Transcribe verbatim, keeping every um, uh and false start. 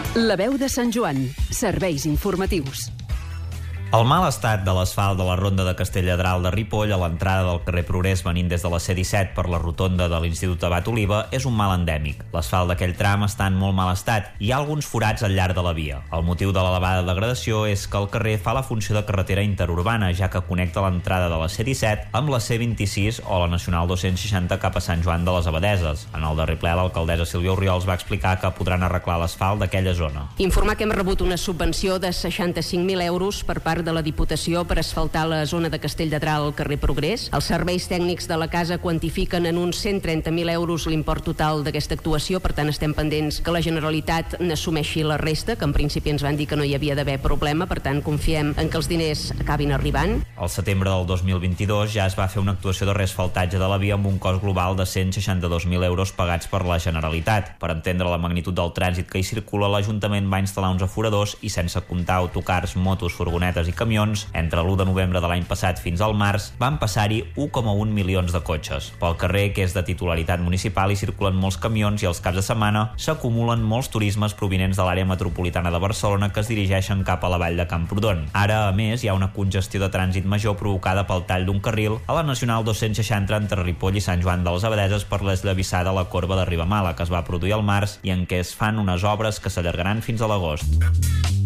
La veu de Sant Joan. Serveis informatius. El mal estat de l'asfalt de la ronda de Castelladral de Ripoll a l'entrada del carrer Progrés venint des de la C disset per la rotonda de l'Institut Abat Oliva és un mal endèmic. L'asfalt d'aquell tram està en molt mal estat i hi ha alguns forats al llarg de la via. El motiu de l'elevada degradació és que el carrer fa la funció de carretera interurbana, ja que connecta l'entrada de la C disset amb la C vint-i-sis o la Nacional dos-cents seixanta cap a Sant Joan de les Abadeses. En el darrer ple, l'alcaldessa Sílvia Orriols va explicar que podran arreglar l'asfalt d'aquella zona. Informar que hem rebut una subvenció de seixanta-cinc mil euros per part de la Diputació per asfaltar la zona de Castelldedral al carrer Progrés. Els serveis tècnics de la casa quantifiquen en uns cent trenta mil euros l'import total d'aquesta actuació, per tant estem pendents que la Generalitat n'assumeixi la resta, que en principi ens van dir que no hi havia d'haver problema, per tant confiem en que els diners acabin arribant. Al setembre del dos mil vint-i-dos ja es va fer una actuació de reasfaltatge de la via amb un cost global de cent seixanta-dos mil euros pagats per la Generalitat. Per entendre la magnitud del trànsit que hi circula, l'Ajuntament va instal·lar uns aforadors i, sense comptar autocars, motos, furgonetes i camions, entre l'u de novembre de l'any passat fins al març van passar-hi u coma un milions de cotxes. Pel carrer, que és de titularitat municipal, hi circulen molts camions i els caps de setmana s'acumulen molts turismes provinents de l'àrea metropolitana de Barcelona que es dirigeixen cap a la vall de Camprodon. Ara, a més, hi ha una congestió de trànsit major provocada pel tall d'un carril a la Nacional dos-cents seixanta entre Ripoll i Sant Joan de les Abadeses per l'esllavissada a la corba de Ribamala, que es va produir al març i en què es fan unes obres que s'allargaran fins a l'agost.